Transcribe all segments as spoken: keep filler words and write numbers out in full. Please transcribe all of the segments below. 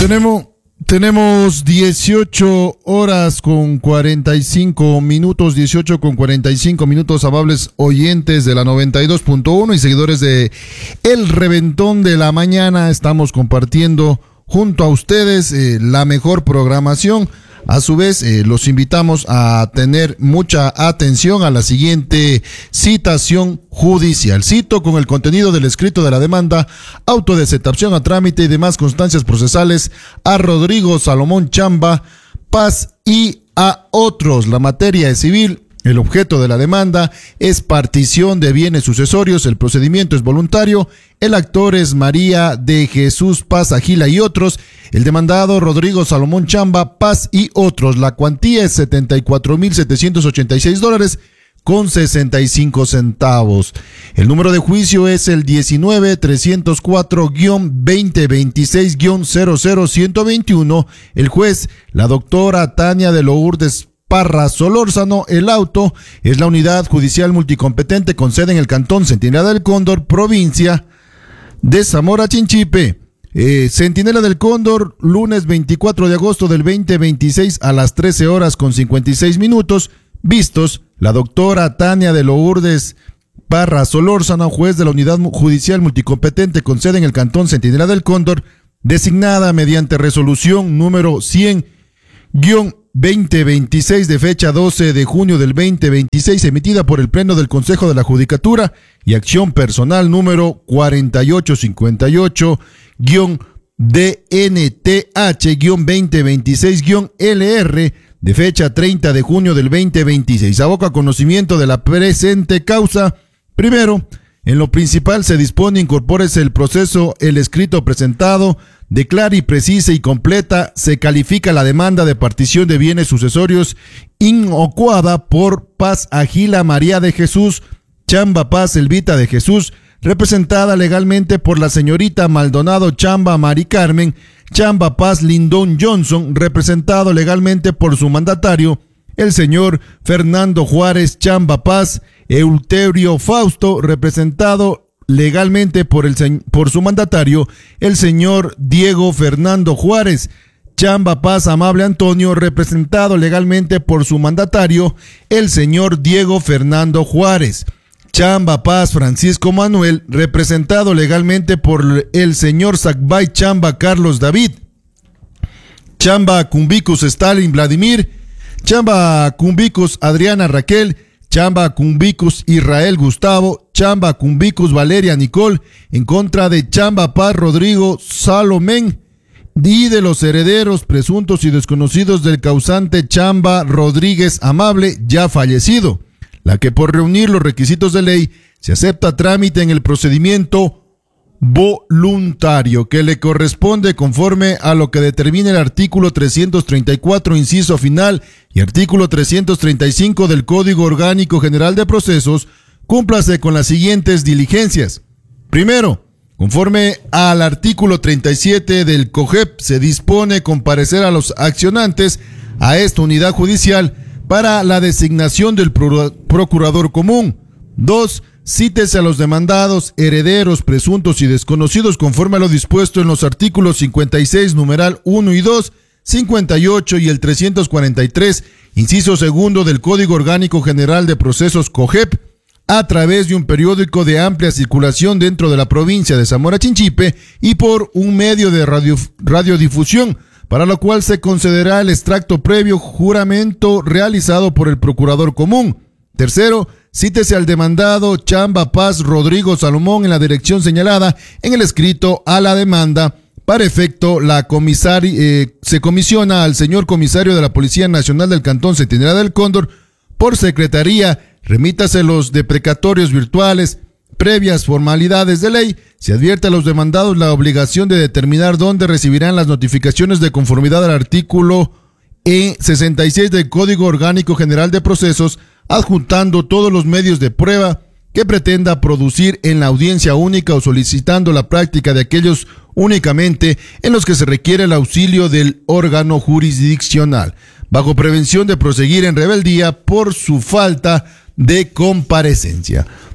Tenemos, tenemos dieciocho horas con cuarenta y cinco minutos, dieciocho con cuarenta y cinco minutos, amables oyentes de la noventa y dos punto uno y seguidores de El Reventón de la Mañana. Estamos compartiendo junto a ustedes eh, la mejor programación. A su vez, eh, los invitamos a tener mucha atención a la siguiente citación judicial. Cito con el contenido del escrito de la demanda, auto de aceptación a trámite y demás constancias procesales a Rodrigo Salomón Chamba Paz y a otros. La materia es civil. El objeto de la demanda es partición de bienes sucesorios, el procedimiento es voluntario, el actor es María de Jesús Paz Agila y otros, el demandado Rodrigo Salomón Chamba Paz y otros. La cuantía es setenta y cuatro mil setecientos ochenta y seis dólares con sesenta y cinco centavos. El número de juicio es el diecinueve trescientos cuatro veinte veintiséis cero cero ciento veintiuno. El juez, la doctora Tania de Lourdes Parra Solórzano. El auto es la unidad judicial multicompetente con sede en el cantón Centinela del Cóndor, provincia de Zamora Chinchipe. Eh, Centinela del Cóndor, lunes veinticuatro de agosto del veinte veintiséis a las trece horas con cincuenta y seis minutos. Vistos, la doctora Tania de Lourdes Parra Solórzano, juez de la unidad judicial multicompetente con sede en el cantón Centinela del Cóndor, designada mediante resolución número cien veinte veintiséis de fecha doce de junio del veinte veintiséis, emitida por el Pleno del Consejo de la Judicatura y acción personal número cuarenta y ocho cincuenta y ocho D N T H veinte veintiséis L R de fecha treinta de junio del veinte veintiséis. Aboca conocimiento de la presente causa. Primero, en lo principal se dispone incorpórese el proceso, el escrito presentado, declara y precisa y completa, se califica la demanda de partición de bienes sucesorios inocuada por Paz Agila María de Jesús Chamba Paz Elvita de Jesús, representada legalmente por la señorita Maldonado Chamba Mari Carmen Chamba Paz Lindón Johnson, representado legalmente por su mandatario, el señor Fernando Juárez Chamba Paz Euterio Fausto, representado legalmente por el por su mandatario, el señor Diego Fernando Juárez Chamba Paz Amable Antonio, representado legalmente por su mandatario, el señor Diego Fernando Juárez Chamba Paz Francisco Manuel, representado legalmente por el señor Sacbay Chamba Carlos David Chamba Cumbicus Stalin Vladimir Chamba Cumbicus Adriana Raquel Chamba Cumbicus Israel Gustavo Chamba Cumbicus Valeria Nicole en contra de Chamba Paz Rodrigo Salomén y de los herederos presuntos y desconocidos del causante Chamba Rodríguez Amable ya fallecido, la que por reunir los requisitos de ley se acepta trámite en el procedimiento voluntario que le corresponde conforme a lo que determina el artículo trescientos treinta y cuatro inciso final y artículo trescientos treinta y cinco del Código Orgánico General de Procesos. Cúmplase con las siguientes diligencias. Primero, conforme al artículo treinta y siete del COGEP, se dispone comparecer a los accionantes a esta unidad judicial para la designación del procurador común. Dos, cítese a los demandados, herederos, presuntos y desconocidos conforme a lo dispuesto en los artículos cincuenta y seis, numeral uno y dos, cincuenta y ocho y el trescientos cuarenta y tres, inciso segundo del Código Orgánico General de Procesos COGEP, a través de un periódico de amplia circulación dentro de la provincia de Zamora Chinchipe y por un medio de radio, radiodifusión, para lo cual se concederá el extracto previo juramento realizado por el Procurador Común. Tercero, cítese al demandado Chamba Paz Rodrigo Salomón en la dirección señalada en el escrito a la demanda. Para efecto, la comisaria, eh, se comisiona al señor comisario de la Policía Nacional del Cantón Centinela del Cóndor por secretaría, remítase los deprecatorios virtuales, previas formalidades de ley. Se advierte a los demandados la obligación de determinar dónde recibirán las notificaciones de conformidad al artículo E sesenta y seis del Código Orgánico General de Procesos, adjuntando todos los medios de prueba que pretenda producir en la audiencia única o solicitando la práctica de aquellos únicamente en los que se requiere el auxilio del órgano jurisdiccional, bajo prevención de proseguir en rebeldía por su falta de comparecencia.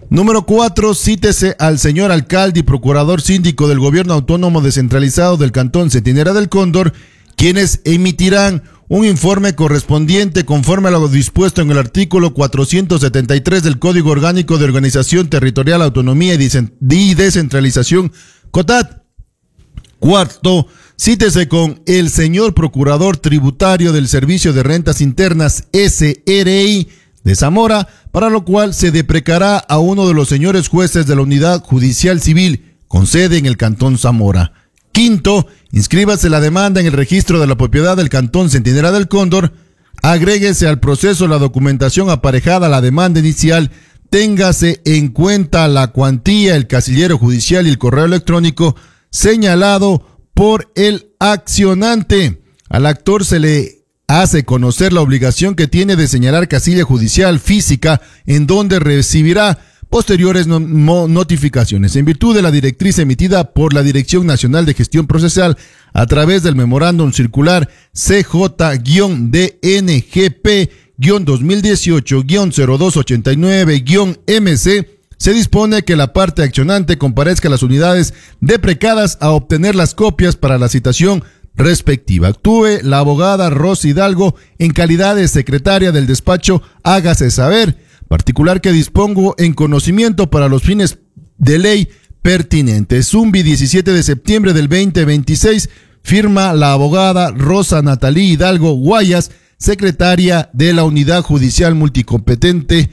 Número cuatro, cítese al señor alcalde y procurador síndico del gobierno autónomo descentralizado del Cantón Centinela del Cóndor, quienes emitirán un informe correspondiente conforme a lo dispuesto en el artículo cuatrocientos setenta y tres del Código Orgánico de Organización Territorial, Autonomía y Descentralización, COTAD. Cuarto, cítese con el señor procurador tributario del Servicio de Rentas Internas, S R I, de Zamora, para lo cual se deprecará a uno de los señores jueces de la Unidad Judicial Civil, con sede en el Cantón Zamora. Quinto, inscríbase la demanda en el registro de la propiedad del Cantón Centinela del Cóndor, agréguese al proceso la documentación aparejada a la demanda inicial, téngase en cuenta la cuantía, el casillero judicial y el correo electrónico señalado por el accionante. Al actor se le hace conocer la obligación que tiene de señalar casilla judicial física en donde recibirá posteriores no, no, notificaciones, en virtud de la directriz emitida por la Dirección Nacional de Gestión Procesal a través del memorándum circular C J D N G P dos mil dieciocho cero dos ochenta y nueve M C. Se dispone que la parte accionante comparezca a las unidades deprecadas a obtener las copias para la citación respectiva. Actúe la abogada Rosy Hidalgo en calidad de secretaria del despacho. Hágase saber, particular que dispongo en conocimiento para los fines de ley pertinentes. Zumbi, diecisiete de septiembre del veinte veintiséis, firma la abogada Rosa Natalí Hidalgo Guayas, secretaria de la Unidad Judicial Multicompetente